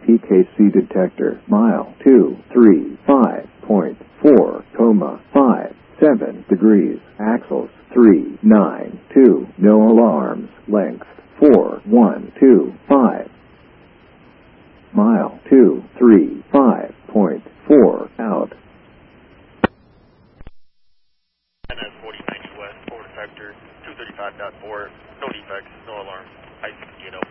TKC detector. Mile 235.4, 7 degrees. Axles 392. No alarms. Length 4125. Mile 235.4 out. NS 4090 West, forward sector 235.4. No defects, no alarms. I 68